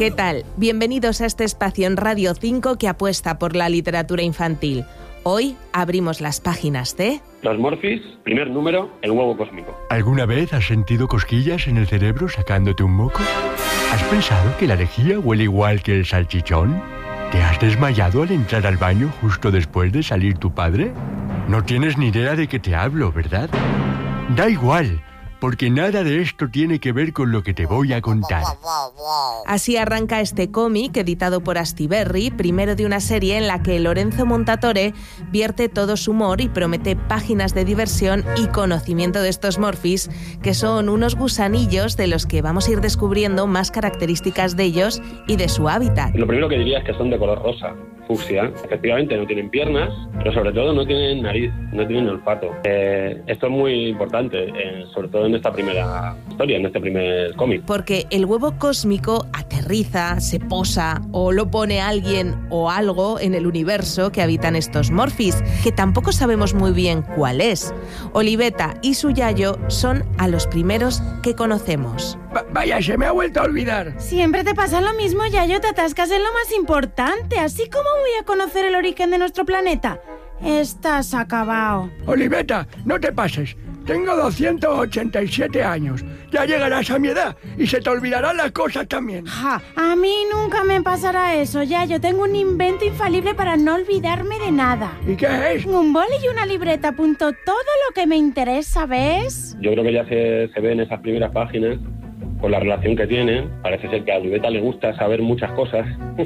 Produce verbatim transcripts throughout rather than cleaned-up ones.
¿Qué tal? Bienvenidos a este espacio en Radio cinco que apuesta por la literatura infantil. Hoy abrimos las páginas de... Los Morphys, primer número, el huevo cósmico. ¿Alguna vez has sentido cosquillas en el cerebro sacándote un moco? ¿Has pensado que la lejía huele igual que el salchichón? ¿Te has desmayado al entrar al baño justo después de salir tu padre? No tienes ni idea de qué te hablo, ¿verdad? Da igual, porque nada de esto tiene que ver con lo que te voy a contar. Así arranca este cómic editado por Astiberri, primero de una serie en la que Lorenzo Montatore vierte todo su humor y promete páginas de diversión y conocimiento de estos Morphys, que son unos gusanillos de los que vamos a ir descubriendo más características de ellos y de su hábitat. Lo primero que diría es que son de color rosa, fucsia. Efectivamente no tienen piernas, pero sobre todo no tienen nariz, no tienen olfato. Eh, esto es muy importante, eh, sobre todo en esta primera historia, en este primer cómic. Porque el huevo cósmico aterriza, se posa o lo pone alguien o algo en el universo que habitan estos Morphys, que tampoco sabemos muy bien cuál es. Oliveta y su yayo son a los primeros que conocemos. Va- vaya, se me ha vuelto a olvidar. Siempre te pasa lo mismo, Yayo, te atascas en lo más importante. Así como voy a conocer el origen de nuestro planeta. Estás acabado. Oliveta, no te pases. Tengo doscientos ochenta y siete años. Ya llegarás a mi edad y se te olvidarán las cosas también. Ja, a mí nunca me pasará eso, Yayo. Tengo un invento infalible para no olvidarme de nada. ¿Y qué es? Un boli y una libreta, apunto todo lo que me interesa, ¿ves? Yo creo que ya se, se ve en esas primeras páginas, con la relación que tienen. Parece ser que a Oliveta le gusta saber muchas cosas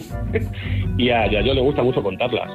y a Yayo le gusta mucho contarlas.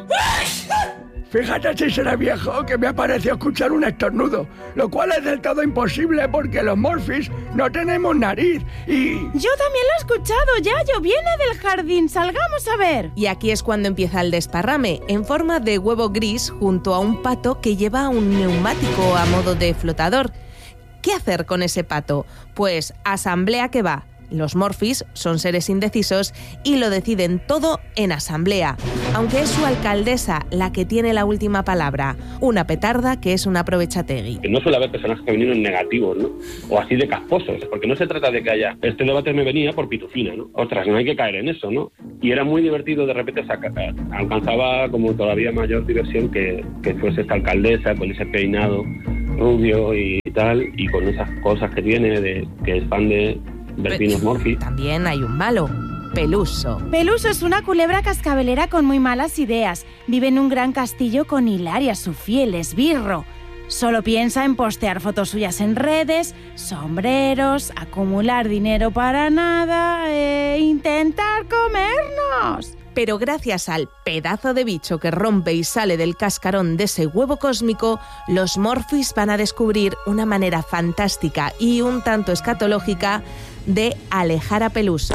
Fíjate si será viejo que me ha parecido escuchar un estornudo, lo cual es del todo imposible porque los Morphys no tenemos nariz y... Yo también lo he escuchado, Yayo. Viene del jardín. Salgamos a ver. Y aquí es cuando empieza el desparrame, en forma de huevo gris junto a un pato que lleva un neumático a modo de flotador. ¿Qué hacer con ese pato? Pues asamblea que va. Los Morphys son seres indecisos y lo deciden todo en asamblea, aunque es su alcaldesa la que tiene la última palabra, una petarda que es una aprovechategui. Que no suele haber personajes femeninos negativos, ¿no? O así de casposos, porque no se trata de que haya... Este debate me venía por pitufina, ¿no? Ostras, no hay que caer en eso, ¿no? Y era muy divertido, de repente saca, alcanzaba como todavía mayor diversión que, que fuese esta alcaldesa con ese peinado rubio y tal, y con esas cosas que tiene, de que es fan de... Delfinos Morphy. También hay un malo, Peluso. Peluso es una culebra cascabelera con muy malas ideas. Vive en un gran castillo con Hilaria, su fiel esbirro. Solo piensa en postear fotos suyas en redes, sombreros, acumular dinero para nada e intentar comernos. Pero gracias al pedazo de bicho que rompe y sale del cascarón de ese huevo cósmico, los Morphys van a descubrir una manera fantástica y un tanto escatológica de alejar a Peluso.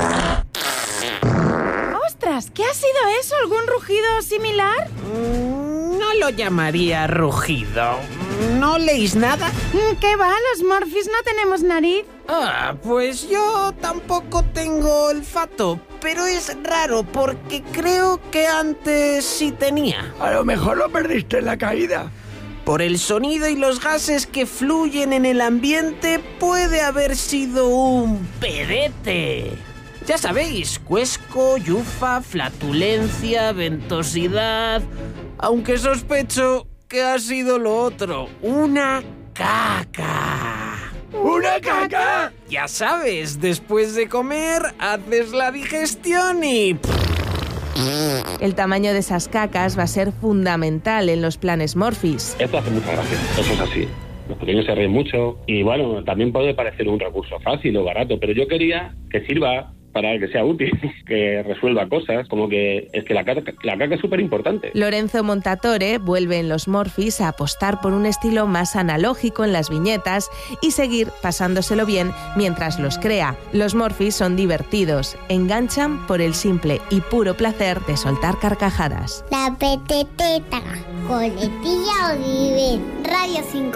¡Ostras! ¿Qué ha sido eso? ¿Algún rugido similar? Mm, No lo llamaría rugido. ¿No leéis nada? ¿Qué va? Los Morphys no tenemos nariz. Ah, pues yo tampoco tengo olfato, pero es raro porque creo que antes sí tenía. A lo mejor lo perdiste en la caída. Por el sonido y los gases que fluyen en el ambiente, puede haber sido un pedete. Ya sabéis, cuesco, yufa, flatulencia, ventosidad... Aunque sospecho que ha sido lo otro, una caca. ¿Una caca? Ya sabes, después de comer, haces la digestión y... El tamaño de esas cacas va a ser fundamental en los planes Morphys. Esto hace mucha gracia, eso es así. Los pequeños se ríen mucho y bueno, también puede parecer un recurso fácil o barato, pero yo quería que sirva para que sea útil, que resuelva cosas, como que es que la caca, la caca es súper importante. Lorenzo Montatore vuelve en los Morphys a apostar por un estilo más analógico en las viñetas y seguir pasándoselo bien mientras los crea. Los Morphys son divertidos, enganchan por el simple y puro placer de soltar carcajadas. La peteteta, coletilla Oliver, Radio cinco.